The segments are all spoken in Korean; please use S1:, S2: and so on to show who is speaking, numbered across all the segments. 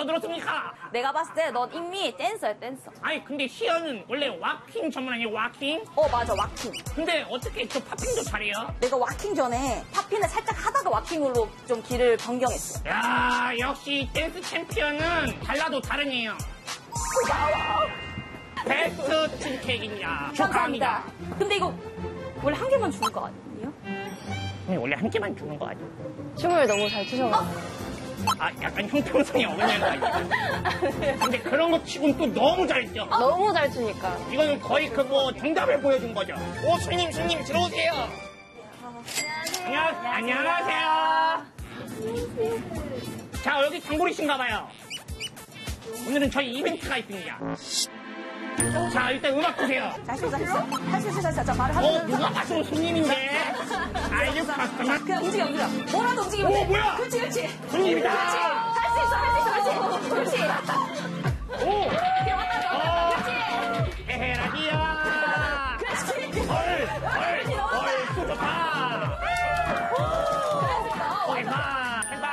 S1: 들었습니까?
S2: 내가 봤을 때 넌 이미 댄서야, 댄서.
S1: 아니 근데 시연은 원래 와킹 전문 아니에요? 와킹?
S2: 맞아, 와킹.
S1: 근데 어떻게 저 팝핑도 잘해요?
S2: 내가 와킹 전에 팝핀을 살짝 하다가 와킹으로 좀 길을 변경했어.
S1: 야 역시 댄스 챔피언은 달라도 다르네요. 베스트 춤케이크입니다. 축하합니다.
S2: 근데 이거 원래 한 개만 주는 거 아니에요?
S1: 원래 한 개만 주는 거 아니에요?
S3: 춤을 너무 잘 추셔가지고.
S1: 아 약간 형평성이 어긋나는 거 아니에요? 근데 그런 거 치고는 또 너무 잘했죠?
S3: 너무 잘 추니까.
S1: 이거는 거의 그 뭐 정답을 보여준 거죠. 오 손님 들어오세요. 안녕하세요. 자 여기 장보리신가 봐요. 오늘은 저희 이벤트가 있습니다. 자 일단 음악 주세요.
S2: 할 수 있어. 자, 말을 하면.
S1: 누가 봐도 손님인데. 아이고 가스터마.
S2: 그냥 움직여. 뭐라도 움직이면 돼.
S1: 뭐야?
S2: 그렇지.
S1: 손님이다.
S2: 할 수 있어.
S1: 오.
S2: 그렇지.
S1: 에헤라디야.
S2: 그렇지.
S1: 또 좋다. 해봐.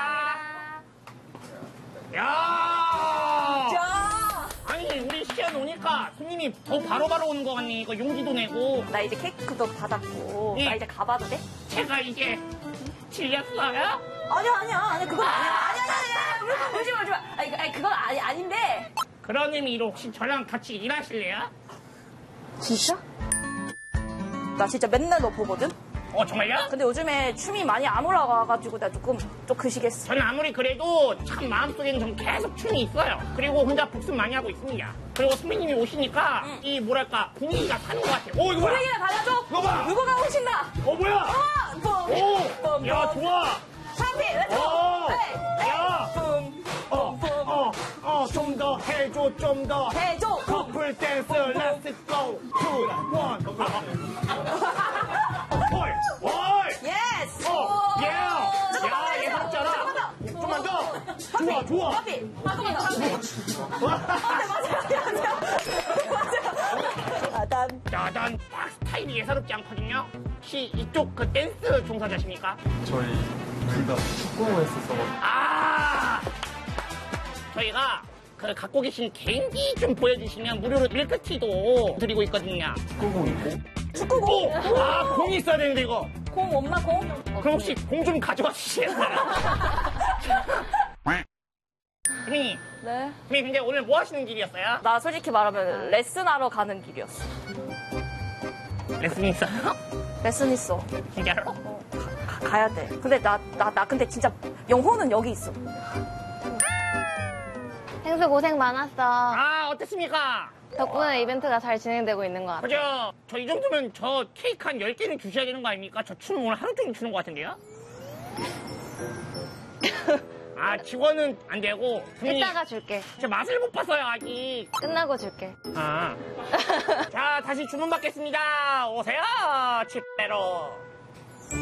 S1: 야.
S2: 자.
S1: 아니 우리 시연 오니까 손님이 더 바로바로 오는 것 같니? 이거 용기도 내고.
S2: 나 이제 케이크도 받았고.
S1: 예.
S2: 나 이제 가봐도 돼?
S1: 제가 이제 질렸어요?
S2: 아니야. 그건 아니야. 울지 마. 아니, 그건 아닌데.
S1: 그런 의미로 혹시 저랑 같이 일하실래요?
S2: 진짜? 나 진짜 맨날 너 보거든?
S1: 정말요?
S2: 근데 요즘에 춤이 많이 안 올라가가지고 나 조금 그시겠어.
S1: 저는 아무리 그래도 참 마음속에는 좀 계속 춤이 있어요. 그리고 혼자 복습 많이 하고 있습니다. 그리고 선배님이 오시니까 이 뭐랄까 분위기가 사는 것 같아요. 이거 뭐야?
S2: 분위기를 달라줘?
S1: 이거 봐!
S2: 누구가 오신다?
S1: 뭐야? 오! 야, 좋아!
S2: 샤피, 렛츠고!
S1: 야! 좀 더 해줘, 좀 더.
S2: 해줘!
S1: 커플 댄스, let's go! 2, 1.
S2: 예스!
S1: 야, 예사롭잖아. 좀만 더. 좋아.
S2: 샤피, 잠깐만 더.
S1: 짜잔. 딱 스타일이 예사롭지 않거든요. 혹시 이쪽 그 댄스 종사자십니까?
S4: 저희 둘 다 축구를 했었어.
S1: 저희가 그 갖고 계신 개인기 좀 보여주시면 무료로 밀크티도 드리고 있거든요.
S4: 축구공 있고.
S2: 축구공!
S1: 공이 있어야 되는데 이거.
S2: 공 없나, 공?
S1: 그럼 혹시 공 좀 가져와 주시겠어요? 선생님,
S3: 네.
S1: 선생님 근데 오늘 뭐 하시는 길이었어요?
S2: 나 솔직히 말하면 레슨하러 가는 길이었어.
S1: 레슨 있어요?
S2: 레슨 있어.
S1: 진짜로?
S2: 가야 돼. 근데 나 근데 진짜 영혼은 여기 있어.
S3: 행수 고생 많았어.
S1: 어땠습니까?
S3: 덕분에 이벤트가 잘 진행되고 있는 것 같아.
S1: 그죠? 저 이 정도면 저 케이크 한 10개는 주셔야 되는 거 아닙니까? 저 춤 오늘 하루 종일 추는 것 같은데요? 직원은 안 되고.
S3: 이따가 줄게.
S1: 저 맛을 못 봤어요, 아직.
S3: 끝나고 줄게.
S1: 자, 다시 주문 받겠습니다. 오세요, 칩대로.